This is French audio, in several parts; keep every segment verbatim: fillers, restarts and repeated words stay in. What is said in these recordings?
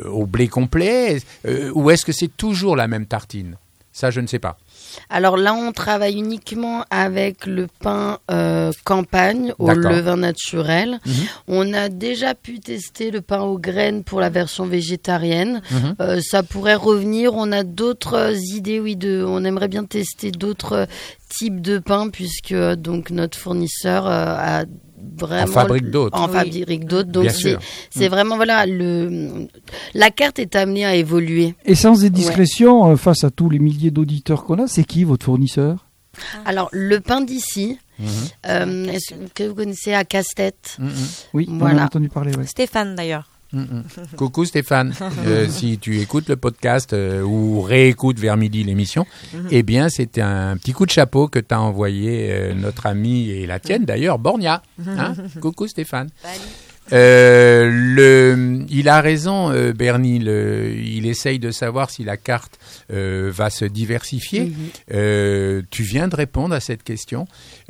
au blé complet euh, ou est-ce que c'est toujours la même tartine ? Ça, je ne sais pas. Alors là, on travaille uniquement avec le pain euh, campagne au D'accord. levain naturel. Mmh. On a déjà pu tester le pain aux graines pour la version végétarienne. Mmh. Euh, ça pourrait revenir. On a d'autres idées, oui, de, on aimerait bien tester d'autres types de pain puisque donc notre fournisseur euh, a vraiment en fabrique d'autres. En oui. fabrique d'autres. Donc Bien c'est, sûr. c'est Mmh. vraiment voilà le la carte est amenée à évoluer. Et sans indiscrétion, ouais. euh, face à tous les milliers d'auditeurs qu'on a, c'est qui votre fournisseur ? Alors le pain d'ici. Mmh. Euh, est-ce que vous connaissez à Casse-Tête? Mmh. Oui, on Voilà. a entendu parler. Ouais. Stéphane d'ailleurs. Mmh. Coucou Stéphane, euh, si tu écoutes le podcast euh, ou réécoutes vers midi l'émission, mm-hmm. eh bien c'est un petit coup de chapeau que t'as envoyé euh, notre amie et la tienne d'ailleurs, Borgna. Hein. Coucou Stéphane. Euh, le, il a raison, euh, Bernie. Le, il essaye de savoir si la carte euh, va se diversifier. Mm-hmm. Euh, tu viens de répondre à cette question.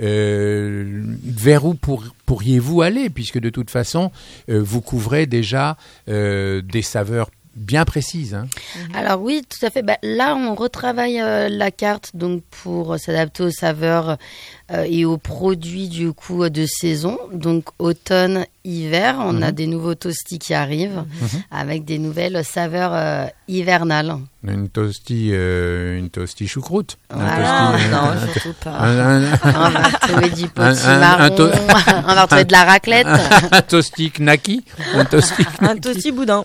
Euh, vers où pour, pourriez-vous aller, puisque de toute façon, euh, vous couvrez déjà euh, des saveurs bien précises. Hein. Alors oui, tout à fait. Bah, là, on retravaille euh, la carte donc pour s'adapter aux saveurs euh, et aux produits du coup de saison. Donc automne, hiver, on mmh. a des nouveaux toasties qui arrivent mmh. avec des nouvelles saveurs euh, hivernales. Une toastie, euh, une toastie choucroute. Voilà. Un toastie, non, euh, surtout pas. Un, un, on va retrouver du potimarron, un, un, un to- on va retrouver de la raclette. Un toastie knaki. Un toastie un toastie boudin.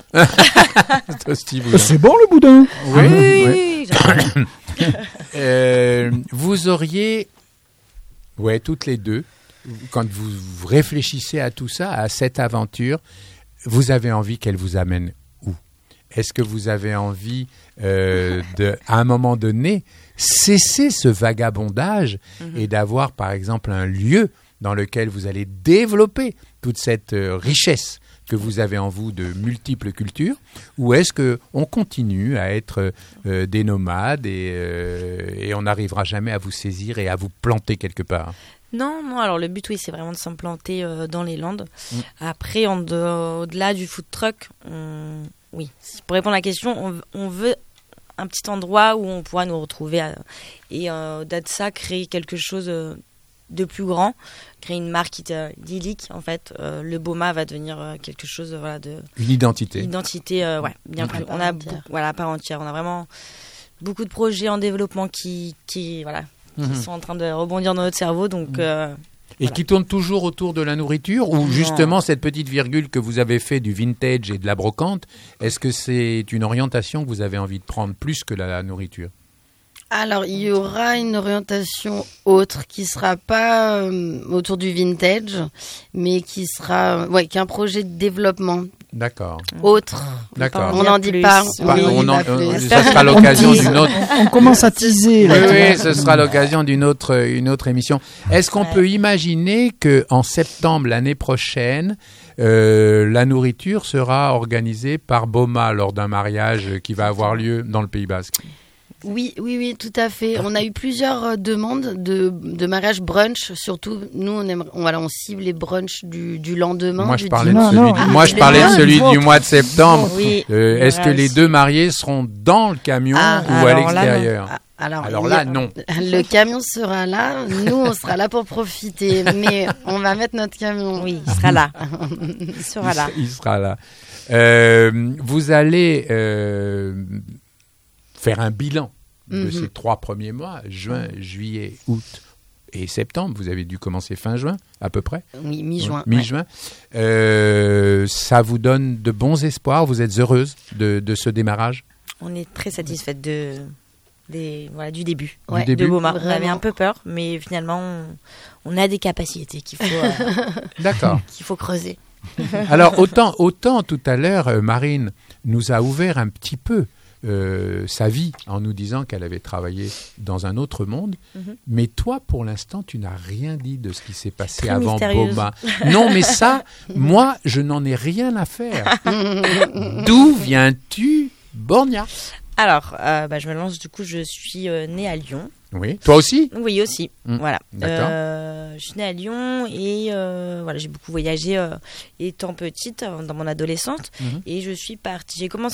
Un toastie boudin. C'est bon le boudin. Oui, oui, oui. oui. euh, vous auriez, ouais, toutes les deux, quand vous réfléchissez à tout ça, à cette aventure, vous avez envie qu'elle vous amène où ? Est-ce que vous avez envie, euh, de, à un moment donné, cesser ce vagabondage mm-hmm. et d'avoir, par exemple, un lieu dans lequel vous allez développer toute cette euh, richesse que vous avez en vous de multiples cultures, ou est-ce qu'on continue à être euh, des nomades et, euh, et on n'arrivera jamais à vous saisir et à vous planter quelque part ? Non, non, alors le but, oui, c'est vraiment de s'implanter euh, dans les Landes. Mmh. Après, en de, au-delà du food truck, on, oui, pour répondre à la question, on, on veut un petit endroit où on pourra nous retrouver à, et euh, au-delà de ça, créer quelque chose euh, de plus grand, créer une marque idyllique, en fait. Euh, le Boma va devenir euh, quelque chose, euh, voilà, de... Une identité. Une identité, euh, ouais, bien plus. On a, beaucoup, voilà, à part entière. On a vraiment beaucoup de projets en développement qui, qui voilà, qui mmh. sont en train de rebondir dans notre cerveau, donc... Euh, et voilà. qui tournent toujours autour de la nourriture, ou justement cette petite virgule que vous avez fait du vintage et de la brocante, est-ce que c'est une orientation que vous avez envie de prendre plus que la, la nourriture ? Alors, il y aura une orientation autre qui sera pas euh, autour du vintage, mais qui sera, ouais, qui est un projet de développement. D'accord. Autre. D'accord. On n'en dit pas. Bah, Oui, on en, pas on, plus. ça sera l'occasion d'une autre. On commence à teaser. Oui, oui, ce sera l'occasion d'une autre, une autre émission. Est-ce qu'on ouais. peut imaginer que en septembre l'année prochaine, euh, la nourriture sera organisée par Boma lors d'un mariage qui va avoir lieu dans le Pays Basque ? Oui, oui, oui, tout à fait. On a eu plusieurs euh, demandes de, de mariage brunch. Surtout, nous, on, aime, on, voilà, on cible les brunchs du, du lendemain. Moi, du je parlais de dimanche. celui, non, du, non. moi, je parlais de celui du mois de septembre. Oui. Euh, est-ce que les deux mariés seront dans le camion Ah, ou à l'extérieur ? Là, alors, alors là, non. Le camion sera là. Nous, on sera là pour profiter. Mais on va mettre notre camion. Oui, il sera là. Il sera il là. Il sera là. Euh, vous allez euh, faire un bilan de mm-hmm. ces trois premiers mois, juin, juillet, août et septembre. Vous avez dû commencer fin juin, à peu près. Oui, mi-juin. Oui, mi-juin. Ouais. Euh, ça vous donne de bons espoirs. Vous êtes heureuse de, de ce démarrage ? On est très satisfaite de, des, voilà, du début, du ouais, début. de Boma. On avait un peu peur, mais finalement, on, on a des capacités qu'il faut, euh, D'accord. qu'il faut creuser. Alors, autant, autant tout à l'heure, euh, Marine nous a ouvert un petit peu Euh, sa vie en nous disant qu'elle avait travaillé dans un autre monde. Mm-hmm. Mais toi, pour l'instant, tu n'as rien dit de ce qui s'est passé Très avant mystérieuse. Boma. Non, mais ça, moi, je n'en ai rien à faire. D'où viens-tu, Borgna ? Alors, euh, bah, je me lance, du coup, je suis euh, née à Lyon. Oui. Toi aussi ? Oui, aussi. Mmh. Voilà. D'accord. Euh, je suis née à Lyon et euh, voilà, j'ai beaucoup voyagé euh, étant petite, dans mon adolescence. Mmh. Et je suis partie. J'ai commencé